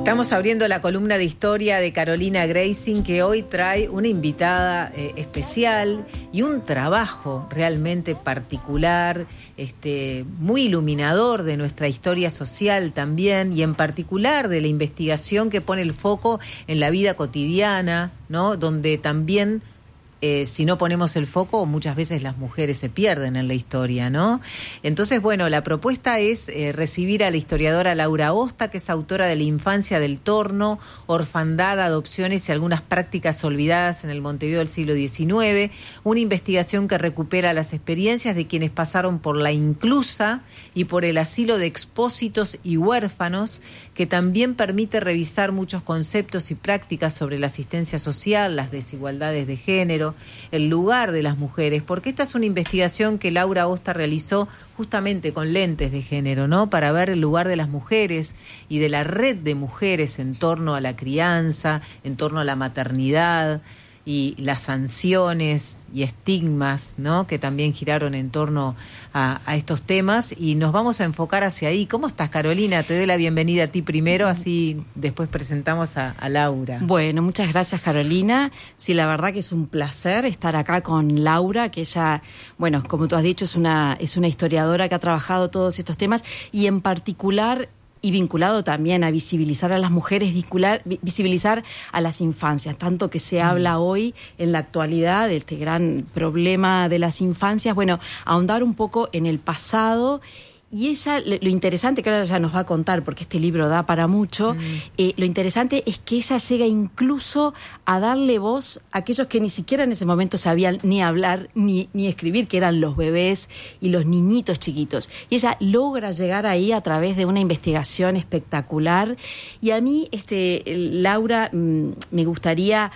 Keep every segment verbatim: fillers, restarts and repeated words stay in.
Estamos abriendo la columna de historia de Carolina Greising, que hoy trae una invitada eh, especial y un trabajo realmente particular, este, muy iluminador de nuestra historia social también, y en particular de la investigación que pone el foco en la vida cotidiana, ¿no? Donde también Eh, si no ponemos el foco, muchas veces las mujeres se pierden en la historia, ¿no? Entonces, bueno, la propuesta es eh, recibir a la historiadora Laura Osta, que es autora de La infancia del torno, orfandad, adopciones y algunas prácticas olvidadas en el Montevideo del siglo diecinueve, una investigación que recupera las experiencias de quienes pasaron por la inclusa y por el asilo de expósitos y huérfanos, que también permite revisar muchos conceptos y prácticas sobre la asistencia social, las desigualdades de género, el lugar de las mujeres, porque esta es una investigación que Laura Osta realizó justamente con lentes de género, ¿no? Para ver el lugar de las mujeres y de la red de mujeres en torno a la crianza, en torno a la maternidad y las sanciones y estigmas, ¿no? Que también giraron en torno a, a estos temas, y nos vamos a enfocar hacia ahí. ¿Cómo estás, Carolina? Te doy la bienvenida a ti primero, así después presentamos a, a Laura. Bueno, muchas gracias, Carolina. Sí, la verdad que es un placer estar acá con Laura, que ella, bueno, como tú has dicho, es una, es una historiadora que ha trabajado todos estos temas, y en particular, y vinculado también a visibilizar a las mujeres, vincular, visibilizar a las infancias, tanto que se habla hoy en la actualidad de este gran problema de las infancias. Bueno, ahondar un poco en el pasado. Y ella, lo interesante, que ahora ella nos va a contar, porque este libro da para mucho, mm. eh, lo interesante es que ella llega incluso a darle voz a aquellos que ni siquiera en ese momento sabían ni hablar ni, ni escribir, que eran los bebés y los niñitos chiquitos. Y ella logra llegar ahí a través de una investigación espectacular. Y a mí, este, Laura, mmm, me gustaría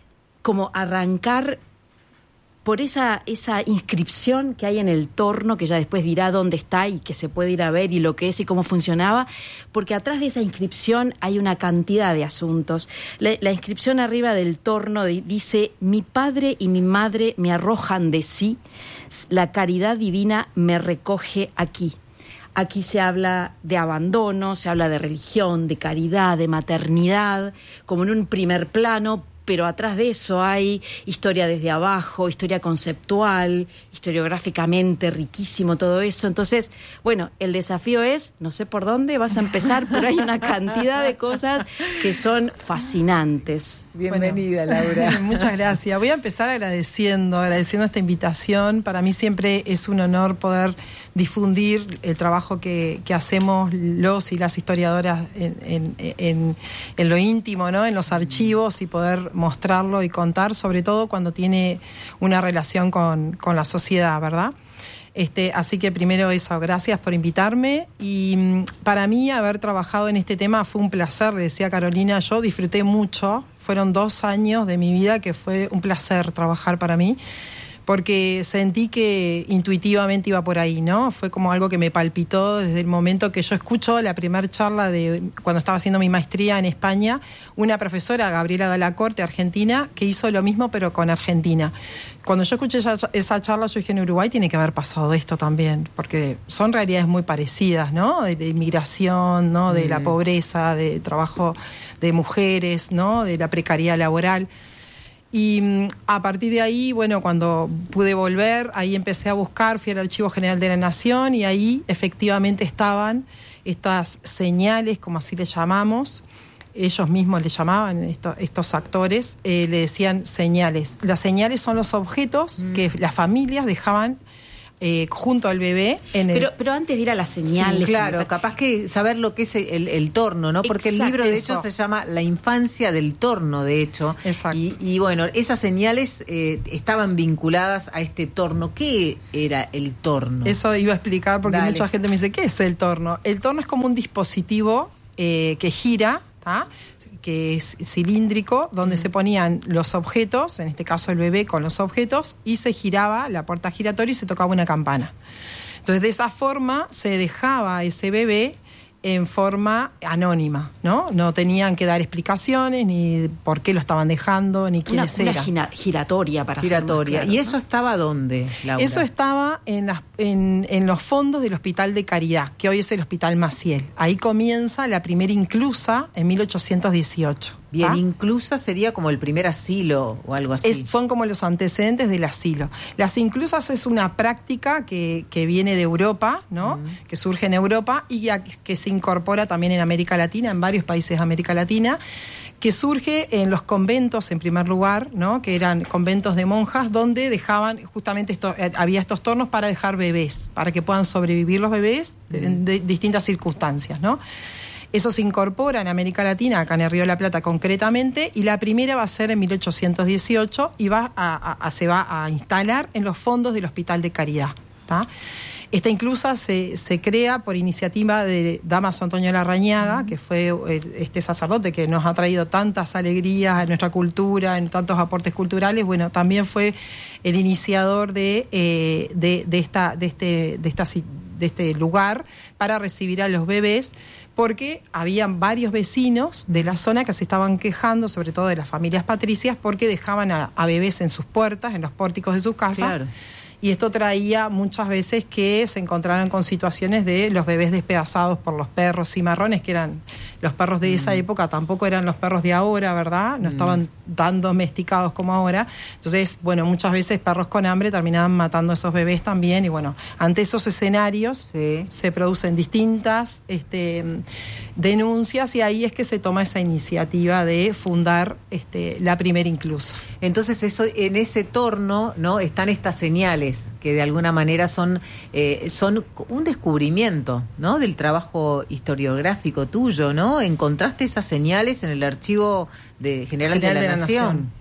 como arrancar por esa, esa inscripción que hay en el torno, que ya después dirá dónde está y que se puede ir a ver y lo que es y cómo funcionaba, porque atrás de esa inscripción hay una cantidad de asuntos. La, la inscripción arriba del torno de, dice: mi padre y mi madre me arrojan de sí, la caridad divina me recoge aquí. Aquí se habla de abandono, se habla de religión, de caridad, de maternidad, como en un primer plano, pero atrás de eso hay historia desde abajo, historia conceptual, historiográficamente riquísimo todo eso. Entonces, bueno, el desafío es, no sé por dónde vas a empezar, pero hay una cantidad de cosas que son fascinantes. Bienvenida, bueno, Laura. Muchas gracias. Voy a empezar agradeciendo, agradeciendo esta invitación. Para mí siempre es un honor poder difundir el trabajo que, que hacemos los y las historiadoras en, en, en, en lo íntimo, ¿no? En los archivos, y poder mostrarlo y contar, sobre todo cuando tiene una relación con, con la sociedad, ¿verdad? Este, así que primero eso, gracias por invitarme. Y para mí haber trabajado en este tema fue un placer, le decía Carolina, yo disfruté mucho, fueron dos años de mi vida que fue un placer trabajar para mí, porque sentí que intuitivamente iba por ahí, ¿no? Fue como algo que me palpitó desde el momento que yo escucho la primera charla de cuando estaba haciendo mi maestría en España, una profesora, Gabriela Dalacorte, argentina, que hizo lo mismo pero con Argentina. Cuando yo escuché esa, esa charla, yo dije, en Uruguay tiene que haber pasado esto también, porque son realidades muy parecidas, ¿no? De, de inmigración, ¿no? De mm. la pobreza, de trabajo de mujeres, ¿no? De la precariedad laboral. Y a partir de ahí, bueno, cuando pude volver, ahí empecé a buscar, fui al Archivo General de la Nación, y ahí efectivamente estaban estas señales, como así les llamamos, ellos mismos le llamaban, esto, estos actores, eh, le decían señales. Las señales son los objetos mm. que las familias dejaban Eh, junto al bebé en el... pero, pero antes de ir a las señales... Sí, claro, capaz que saber lo que es el, el torno, ¿no? Porque exacto, el libro de eso. hecho se llama La infancia del torno, de hecho. Exacto. Y, y bueno, esas señales eh, estaban vinculadas a este torno. ¿Qué era el torno? Eso iba a explicar, porque Dale. mucha gente me dice, ¿qué es el torno? El torno es como un dispositivo eh, que gira, ¿tá? Que es cilíndrico, donde mm. se ponían los objetos, en este caso el bebé con los objetos, y se giraba la puerta giratoria y se tocaba una campana. Entonces, de esa forma se dejaba ese bebé en forma anónima, ¿no? No tenían que dar explicaciones, ni por qué lo estaban dejando, ni quiénes una, eran. Una giratoria para giratoria. ser más claro, ¿Y ¿no? eso estaba dónde, Laura? Eso estaba en, las, en, en los fondos del Hospital de Caridad, que hoy es el Hospital Maciel. Ahí comienza la primera inclusa en mil ochocientos dieciocho. Bien, ¿Ah? inclusa sería como el primer asilo o algo así. Es, son como los antecedentes del asilo. Las inclusas es una práctica que, que viene de Europa, ¿no? Uh-huh. Que surge en Europa y ya, que se incorpora también en América Latina, en varios países de América Latina, que surge en los conventos en primer lugar, ¿no? Que eran conventos de monjas donde dejaban justamente esto, eh, había estos tornos para dejar bebés, para que puedan sobrevivir los bebés uh-huh. de, de distintas circunstancias, ¿no? Eso se incorpora en América Latina, acá en el Río de la Plata concretamente, y la primera va a ser en mil ochocientos dieciocho y va a, a, a, se va a instalar en los fondos del Hospital de Caridad. ¿Tá? Esta inclusa se, se crea por iniciativa de Damaso Antonio Larrañaga, que fue el, este sacerdote que nos ha traído tantas alegrías en nuestra cultura, en tantos aportes culturales. Bueno, también fue el iniciador de, eh, de, de, esta, de, este, de, esta, de este lugar para recibir a los bebés, porque habían varios vecinos de la zona que se estaban quejando, sobre todo de las familias patricias, porque dejaban a, a bebés en sus puertas, en los pórticos de sus casas. Claro. Y esto traía muchas veces que se encontraran con situaciones de los bebés despedazados por los perros cimarrones, que eran los perros de mm. esa época, tampoco eran los perros de ahora, ¿verdad? No mm. estaban tan domesticados como ahora. Entonces, bueno, muchas veces perros con hambre terminaban matando a esos bebés también. Y bueno, ante esos escenarios sí. se producen distintas este, denuncias y ahí es que se toma esa iniciativa de fundar este, la primera inclusa. Entonces, eso, en ese torno, ¿no? Están estas señales que de alguna manera son eh, son un descubrimiento, ¿no? Del trabajo historiográfico tuyo, ¿no? Encontraste esas señales en el Archivo de General, General de la, de la Nación. Nación.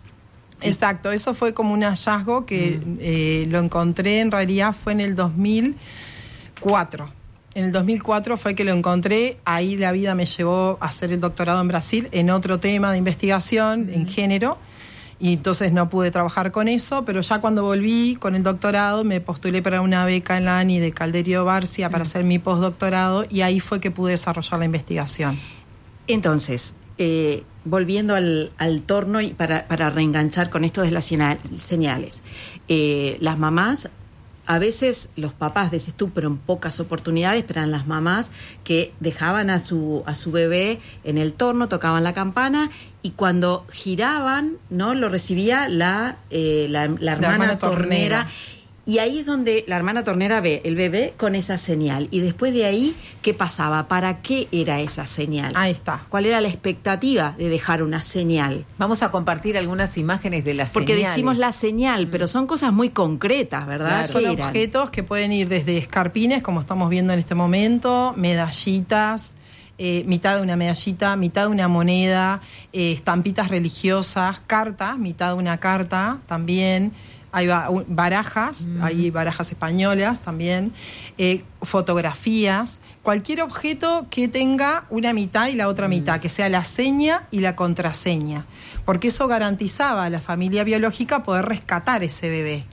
Exacto, eso fue como un hallazgo que mm. eh, lo encontré, en realidad fue en el dos mil cuatro. En el dos mil cuatro fue que lo encontré, ahí la vida me llevó a hacer el doctorado en Brasil en otro tema de investigación, mm. en género. Y entonces no pude trabajar con eso, pero ya cuando volví con el doctorado me postulé para una beca en la ANI de Calderio Barcia para mm. hacer mi postdoctorado y ahí fue que pude desarrollar la investigación. Entonces, eh, volviendo al, al torno y para, para reenganchar con esto de las señales, eh, las mamás, a veces los papás, decís tú, pero en pocas oportunidades, pero eran las mamás que dejaban a su a su bebé en el torno, tocaban la campana y cuando giraban, ¿no? Lo recibía la, eh, la, la hermana, la hermana tornera. tornera. Y ahí es donde la hermana tornera ve el bebé con esa señal. Y después de ahí, ¿qué pasaba? ¿Para qué era esa señal? Ahí está. ¿Cuál era la expectativa de dejar una señal? Vamos a compartir algunas imágenes de las Porque señales. decimos la señal, pero son cosas muy concretas, ¿verdad? Claro. Son eran? objetos que pueden ir desde escarpines, como estamos viendo en este momento, medallitas, eh, mitad de una medallita, mitad de una moneda, eh, estampitas religiosas, cartas, mitad de una carta también. Hay barajas, mm. hay barajas españolas también, eh, fotografías, cualquier objeto que tenga una mitad y la otra mm. mitad, que sea la seña y la contraseña, porque eso garantizaba a la familia biológica poder rescatar ese bebé.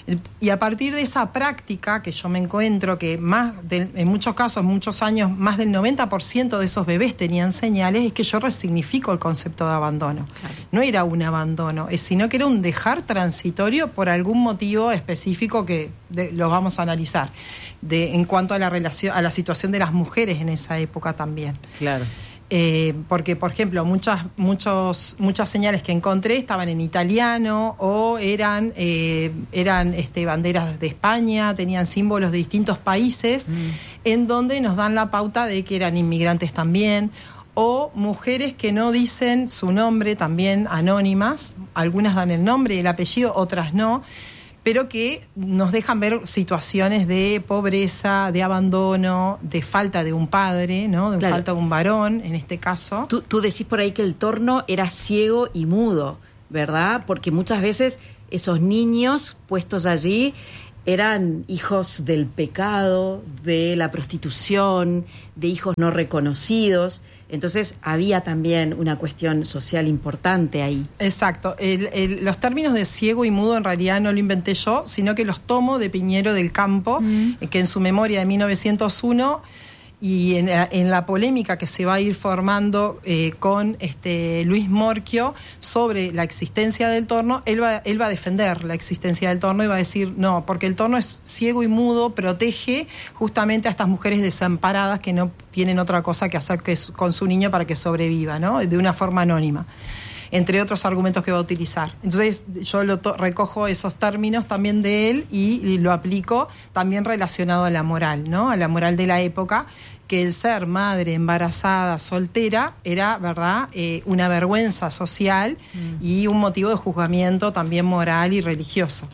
Y a partir de esa práctica que yo me encuentro que más de, en muchos casos, muchos años, más del noventa por ciento de esos bebés tenían señales, es que yo resignifico el concepto de abandono. Claro. No era un abandono, sino que era un dejar transitorio por algún motivo específico que de, lo vamos a analizar, de, en cuanto a la relación, a la situación de las mujeres en esa época también. Claro. Eh, porque, por ejemplo, muchas, muchos, muchas señales que encontré estaban en italiano o eran, eh, eran este, banderas de España, tenían símbolos de distintos países, mm. en donde nos dan la pauta de que eran inmigrantes también, o mujeres que no dicen su nombre, también anónimas, algunas dan el nombre y el apellido, otras no, pero que nos dejan ver situaciones de pobreza, de abandono, de falta de un padre, ¿no? De claro. falta de un varón, en este caso. Tú, tú decís por ahí que el torno era ciego y mudo, ¿verdad? Porque muchas veces esos niños puestos allí eran hijos del pecado, de la prostitución, de hijos no reconocidos. Entonces había también una cuestión social importante ahí. Exacto. El, el, los términos de ciego y mudo en realidad no lo inventé yo, sino que los tomo de Piñero del Campo, mm. que en su memoria de mil novecientos uno y en, en la polémica que se va a ir formando eh, con este Luis Morquio sobre la existencia del torno, él va, él va a defender la existencia del torno y va a decir no, porque el torno es ciego y mudo, protege justamente a estas mujeres desamparadas que no tienen otra cosa que hacer que con su niño para que sobreviva, ¿no? De una forma anónima, entre otros argumentos que va a utilizar. Entonces yo lo to- recojo esos términos también de él y, y lo aplico también relacionado a la moral, ¿no? A la moral de la época, que el ser madre, embarazada, soltera, era, ¿verdad?, eh, una vergüenza social mm. y un motivo de juzgamiento también moral y religioso.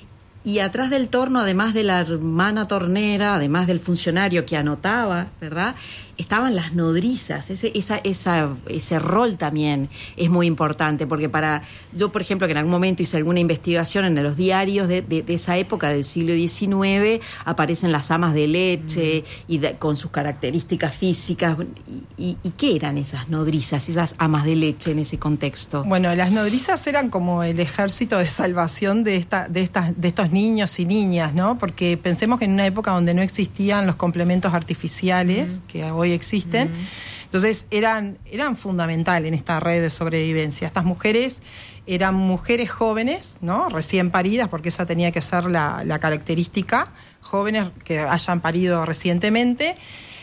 Y atrás del torno, además de la hermana tornera, además del funcionario que anotaba, ¿verdad?, estaban las nodrizas. Ese, esa, esa, ese rol también es muy importante, porque para yo, por ejemplo, que en algún momento hice alguna investigación en los diarios de, de, de esa época del siglo diecinueve, aparecen las amas de leche mm. y de, con sus características físicas. Y, y, ¿Y qué eran esas nodrizas, esas amas de leche en ese contexto? Bueno, las nodrizas eran como el ejército de salvación de, esta, de, estas, de estos niños y niñas, ¿no? Porque pensemos que en una época donde no existían los complementos artificiales, mm. que hoy existen, mm. entonces eran, eran fundamentales en esta red de sobrevivencia. Estas mujeres eran mujeres jóvenes, ¿no? Recién paridas, porque esa tenía que ser la, la característica, jóvenes que hayan parido recientemente,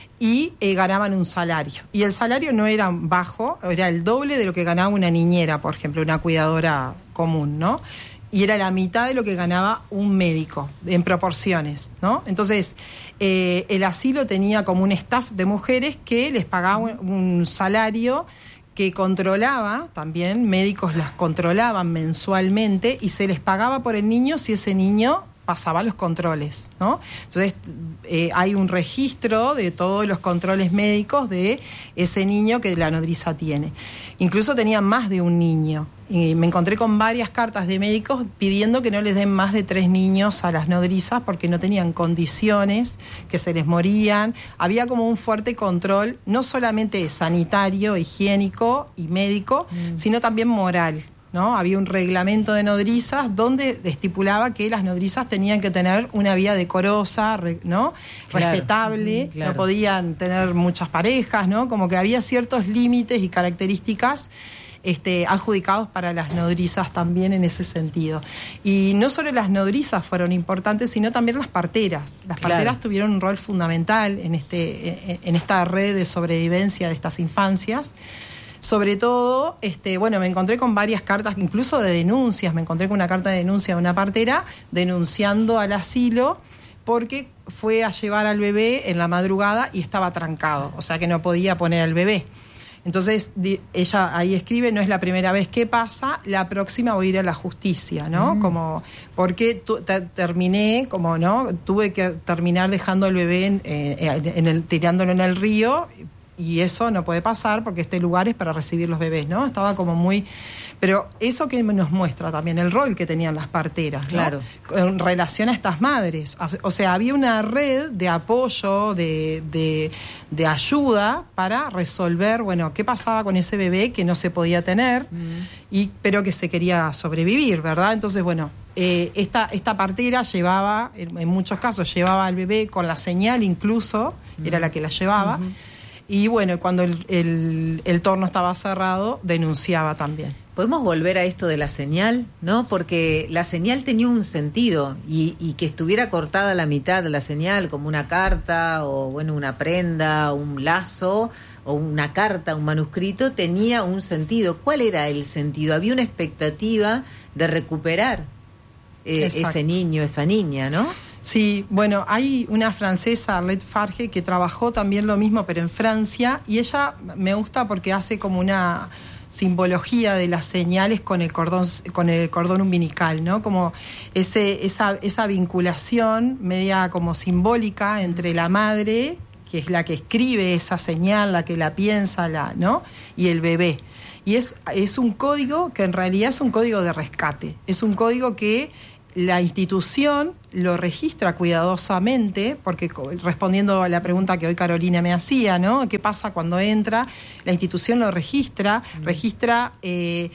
y eh, ganaban un salario. Y el salario no era bajo, era el doble de lo que ganaba una niñera, por ejemplo, una cuidadora común, ¿no? Y era la mitad de lo que ganaba un médico, en proporciones, ¿no? Entonces, eh, el asilo tenía como un staff de mujeres que les pagaba un, un salario que controlaba también, médicos las controlaban mensualmente y se les pagaba por el niño si ese niño pasaba los controles, ¿no? Entonces, eh, hay un registro de todos los controles médicos de ese niño que la nodriza tiene. Incluso tenía más de un niño. Y me encontré con varias cartas de médicos pidiendo que no les den más de tres niños a las nodrizas porque no tenían condiciones, que se les morían. Había como un fuerte control, no solamente sanitario, higiénico y médico, mm. sino también moral, ¿no? Había un reglamento de nodrizas donde estipulaba que las nodrizas tenían que tener una vida decorosa, ¿no? Claro. Respetable, claro. No podían tener muchas parejas, ¿no? Como que había ciertos límites y características Este, adjudicados para las nodrizas también en ese sentido. Y no solo las nodrizas fueron importantes, sino también las parteras. Las parteras claro. tuvieron un rol fundamental en, este, en, en esta red de sobrevivencia de estas infancias. Sobre todo, este, bueno, me encontré con varias cartas, incluso de denuncias. Me encontré con una carta de denuncia de una partera denunciando al asilo porque fue a llevar al bebé en la madrugada y estaba trancado, o sea que no podía poner al bebé. Entonces, ella ahí escribe, no es la primera vez que pasa, la próxima voy a ir a la justicia, ¿no? Mm. Como, porque tu, te, terminé, como, ¿no? Tuve que terminar dejando al bebé en, en, en el, tirándolo en el río, y eso no puede pasar porque este lugar es para recibir los bebés, ¿no? Estaba como muy... Pero eso que nos muestra también el rol que tenían las parteras, ¿no? Claro. En relación a estas madres. O sea, había una red de apoyo, de, de, de ayuda para resolver, bueno, qué pasaba con ese bebé que no se podía tener, mm. y, pero que se quería sobrevivir, ¿verdad? Entonces, bueno, eh, esta, esta partera llevaba, en, en muchos casos, llevaba al bebé con la señal incluso, mm. era la que la llevaba, mm-hmm. y bueno, cuando el, el, el torno estaba cerrado, denunciaba también. Podemos volver a esto de la señal, ¿no? Porque la señal tenía un sentido y, y que estuviera cortada la mitad de la señal, como una carta o, bueno, una prenda, un lazo o una carta, un manuscrito, tenía un sentido. ¿Cuál era el sentido? Había una expectativa de recuperar eh, ese niño, esa niña, ¿no? Sí, bueno, hay una francesa, Arlette Farge, que trabajó también lo mismo, pero en Francia, y ella me gusta porque hace como una simbología de las señales con el cordón, con el cordón umbilical, ¿no? Como ese, esa, esa vinculación media como simbólica entre la madre, que es la que escribe esa señal, la que la piensa, la, ¿no? Y el bebé. Y es, es un código que en realidad es un código de rescate. Es un código que la institución lo registra cuidadosamente, porque respondiendo a la pregunta que hoy Carolina me hacía, ¿no? ¿Qué pasa cuando entra? La institución lo registra, mm. registra eh,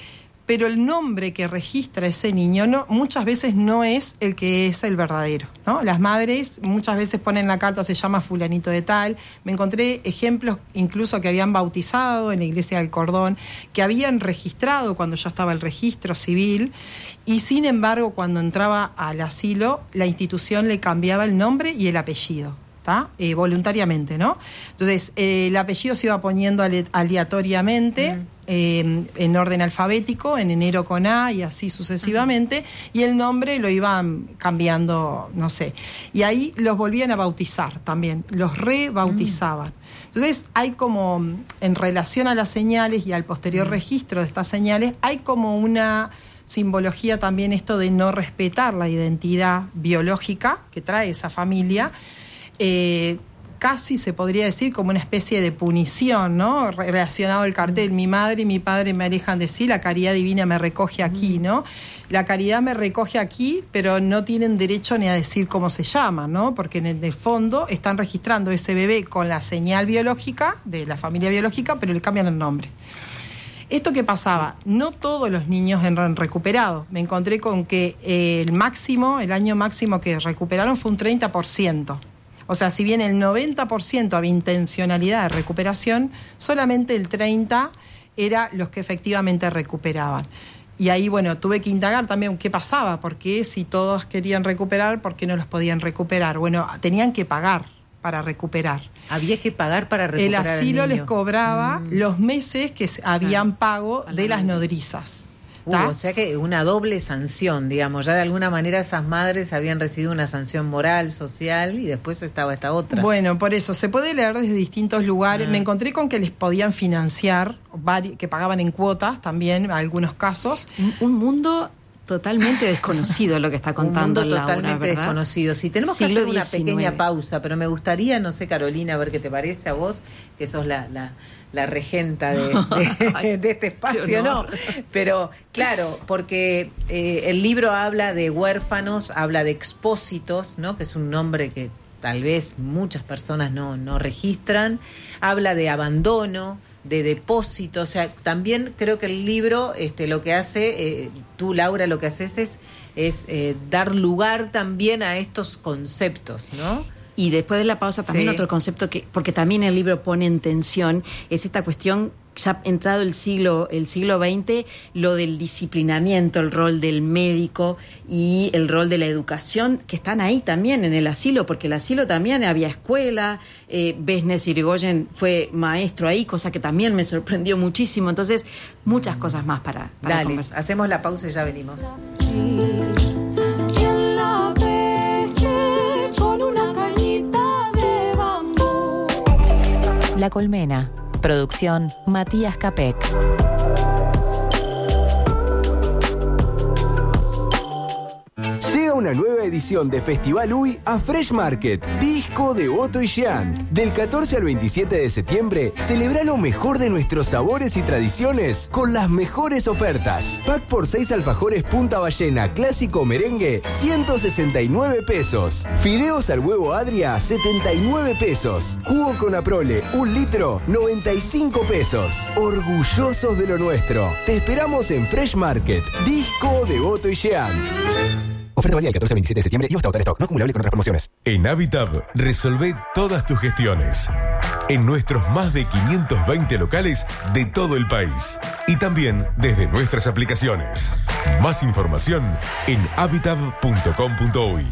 pero el nombre que registra ese niño no, muchas veces no es el que es el verdadero, ¿no? Las madres muchas veces ponen la carta, se llama fulanito de tal. Me encontré ejemplos incluso que habían bautizado en la iglesia del Cordón, que habían registrado cuando ya estaba el registro civil, y sin embargo cuando entraba al asilo la institución le cambiaba el nombre y el apellido. Eh, voluntariamente, ¿no? Entonces, eh, el apellido se iba poniendo ale- aleatoriamente, mm. eh, en orden alfabético, en enero con A y así sucesivamente, uh-huh. y el nombre lo iban cambiando, no sé. Y ahí los volvían a bautizar también, los rebautizaban. Mm. Entonces, hay como, en relación a las señales y al posterior mm. registro de estas señales, hay como una simbología también esto de no respetar la identidad biológica que trae esa familia. Eh, casi se podría decir como una especie de punición, ¿no? Relacionado al cartel, mi madre y mi padre me alejan de sí, la caridad divina me recoge aquí, ¿no? La caridad me recoge aquí, pero no tienen derecho ni a decir cómo se llama, ¿no? Porque en el fondo están registrando ese bebé con la señal biológica de la familia biológica, pero le cambian el nombre. ¿Esto qué pasaba? No todos los niños han recuperado. Me encontré con que eh, el máximo, el año máximo que recuperaron fue un treinta por ciento. O sea, si bien el noventa por ciento había intencionalidad de recuperación, solamente el treinta por ciento era los que efectivamente recuperaban. Y ahí, bueno, tuve que indagar también qué pasaba, porque si todos querían recuperar, ¿por qué no los podían recuperar? Bueno, tenían que pagar para recuperar. Había que pagar para recuperar. El asilo al niño. Les cobraba mm. los meses que habían pago ah, de las nodrizas. Uh, o sea que una doble sanción, digamos, ya de alguna manera esas madres habían recibido una sanción moral, social, y después estaba esta otra. Bueno, por eso, se puede leer desde distintos lugares. Ah. Me encontré con que les podían financiar, que pagaban en cuotas también, en algunos casos. Un, un mundo totalmente desconocido lo que está contando un mundo Laura, totalmente ¿verdad? desconocido. Si tenemos Siglo que hacer una diecinueve. Pequeña pausa, pero me gustaría, no sé, Carolina, a ver qué te parece a vos, que sos la... la la regenta de, de, de este espacio, ¿no? Pero claro, porque eh, el libro habla de huérfanos, habla de expósitos, ¿no? Que es un nombre que tal vez muchas personas no, no registran, habla de abandono, de depósito, o sea, también creo que el libro este, lo que hace, eh, tú Laura lo que haces es, es eh, dar lugar también a estos conceptos, ¿no? Y después de la pausa también sí. Otro concepto que, porque también el libro pone en tensión, es esta cuestión, ya entrado el siglo, el siglo veinte, lo del disciplinamiento, el rol del médico y el rol de la educación, que están ahí también en el asilo, porque el asilo también había escuela, eh, Besnes Irigoyen fue maestro ahí, cosa que también me sorprendió muchísimo, entonces muchas cosas más para, para Dale, conversar. Hacemos la pausa y ya venimos. La Colmena. Producción Matías Capek. Llega una nueva edición de Festival U I a Fresh Market, disco de Otto y Jean. Del catorce al veintisiete de septiembre, celebra lo mejor de nuestros sabores y tradiciones con las mejores ofertas. Pack por seis alfajores Punta Ballena clásico merengue, ciento sesenta y nueve pesos. Fideos al huevo Adria, setenta y nueve pesos. Jugo con Aprole, un litro, noventa y cinco pesos. Orgullosos de lo nuestro. Te esperamos en Fresh Market, disco de Otto y Jean. Oferta válida del catorce al veintisiete de septiembre y hasta agotar stock. No acumulable con otras promociones. En Habitab, resolvé todas tus gestiones. En nuestros más de quinientos veinte locales de todo el país. Y también desde nuestras aplicaciones. Más información en habitab punto com punto uy.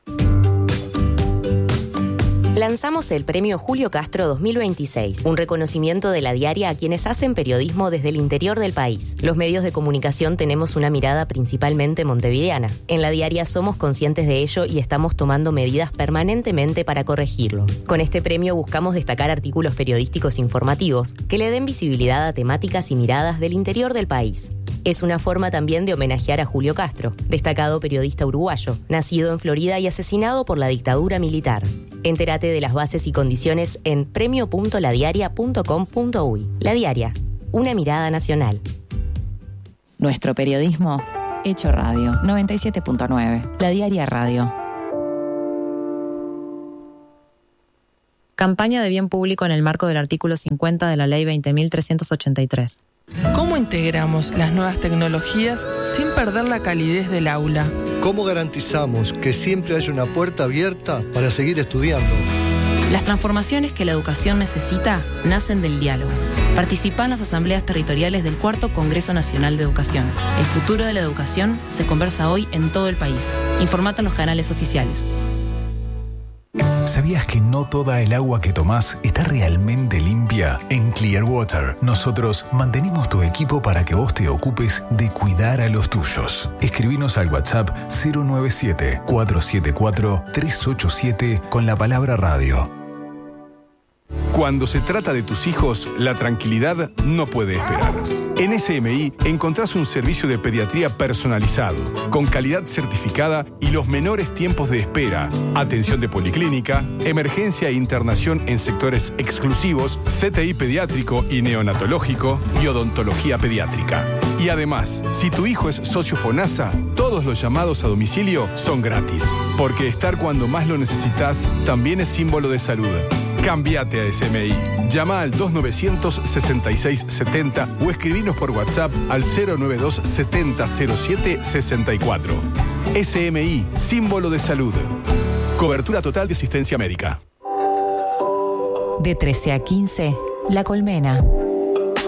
Lanzamos el Premio Julio Castro dos mil veintiséis, un reconocimiento de La Diaria a quienes hacen periodismo desde el interior del país. Los medios de comunicación tenemos una mirada principalmente montevideana. En La Diaria somos conscientes de ello y estamos tomando medidas permanentemente para corregirlo. Con este premio buscamos destacar artículos periodísticos informativos que le den visibilidad a temáticas y miradas del interior del país. Es una forma también de homenajear a Julio Castro, destacado periodista uruguayo, nacido en Florida y asesinado por la dictadura militar. Entérate de las bases y condiciones en premio punto la diaria punto com punto uy. La Diaria, una mirada nacional. Nuestro periodismo, hecho radio. noventa y siete punto nueve. La Diaria Radio. Campaña de bien público en el marco del artículo cincuenta de la Ley veinte mil trescientos ochenta y tres. ¿Cómo integramos las nuevas tecnologías sin perder la calidez del aula? ¿Cómo garantizamos que siempre haya una puerta abierta para seguir estudiando? Las transformaciones que la educación necesita nacen del diálogo. Participa en las asambleas territoriales del Cuarto Congreso Nacional de Educación. El futuro de la educación se conversa hoy en todo el país. Informate en los canales oficiales. ¿Sabías que no toda el agua que tomás está realmente limpia? En Clearwater, nosotros mantenemos tu equipo para que vos te ocupes de cuidar a los tuyos. Escribinos al WhatsApp cero nueve siete, cuatro siete cuatro, tres ocho siete con la palabra radio. Cuando se trata de tus hijos, la tranquilidad no puede esperar. En S M I encontrás un servicio de pediatría personalizado, con calidad certificada y los menores tiempos de espera, atención de policlínica, emergencia e internación en sectores exclusivos, C T I pediátrico y neonatológico y odontología pediátrica. Y además, si tu hijo es socio FONASA, todos los llamados a domicilio son gratis, porque estar cuando más lo necesitas también es símbolo de salud. Cámbiate a S M I. Llama al dos nueve cero cero, seis seis siete cero o escribinos por WhatsApp al cero nueve dos setenta cero siete sesenta y cuatro. S M I, símbolo de salud. Cobertura total de asistencia médica. De trece a quince, La Colmena.